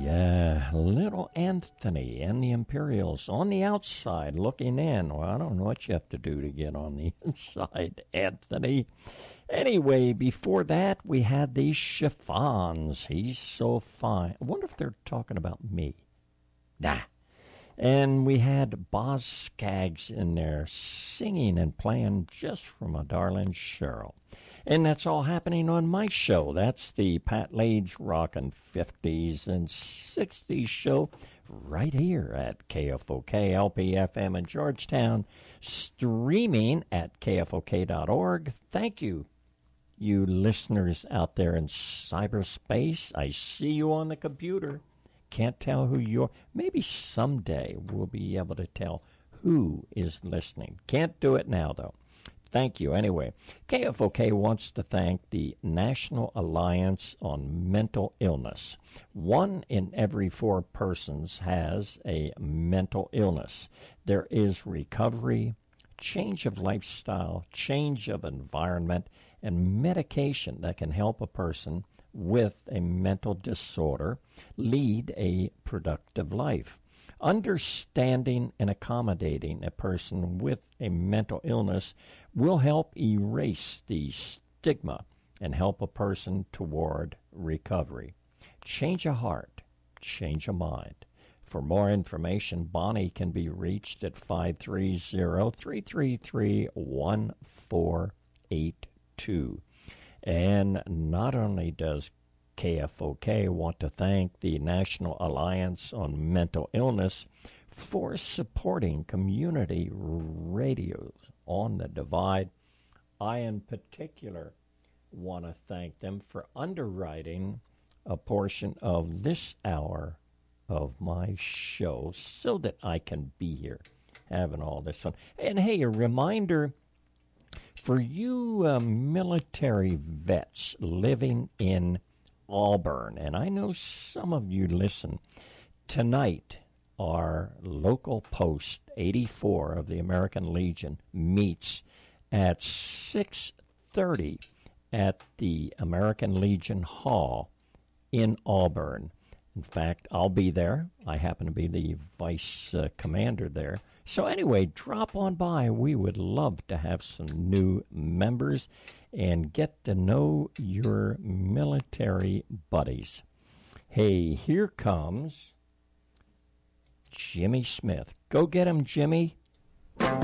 Yeah, little Anthony and the Imperials on the outside looking in. Well, I don't know what you have to do to get on the inside, Anthony. Anyway, before that, we had these Chiffons. He's so fine. I wonder if they're talking about me. Nah. And we had Boz Scaggs in there singing and playing just for my darling Cheryl. And that's all happening on my show. That's the Pat Lage Rockin' 50s and 60s show right here at KFOK LPFM in Georgetown, streaming at KFOK.org. Thank you, you listeners out there in cyberspace. I see you on the computer. Can't tell who you are. Maybe someday we'll be able to tell who is listening. Can't do it now, though. Thank you. Anyway, KFOK wants to thank the National Alliance on Mental Illness. 1 in every 4 persons has a mental illness. There is recovery, change of lifestyle, change of environment, and medication that can help a person with a mental disorder lead a productive life. Understanding and accommodating a person with a mental illness will help erase the stigma and help a person toward recovery. Change a heart, change a mind. For more information, Bonnie can be reached at 530-333-1482. And not only does KFOK want to thank the National Alliance on Mental Illness for supporting community radios on the Divide, I in particular want to thank them for underwriting a portion of this hour of my show so that I can be here having all this fun. And hey, a reminder for you military vets living in Auburn, and I know some of you listen, tonight our local post 84 of the American Legion meets at 6:30 at the American Legion Hall in Auburn. In fact, I'll be there. I happen to be the vice commander there. So anyway, drop on by. We would love to have some new members and get to know your military buddies. Hey, here comes Jimmy Smith. Go get him, Jimmy.